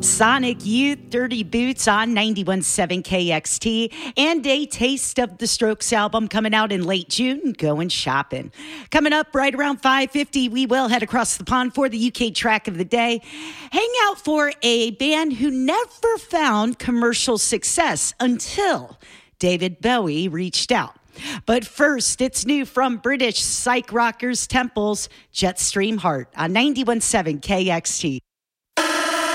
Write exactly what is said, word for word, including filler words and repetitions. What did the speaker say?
Sonic Youth, Dirty Boots on ninety-one point seven K X T, and a taste of the Strokes album coming out in late June, Going Shopping. Coming up right around five fifty, we will head across the pond for the U K track of the day. Hang out for a band who never found commercial success until David Bowie reached out. But first, it's new from British psych rockers Temples, Jetstream Heart on ninety-one point seven K X T.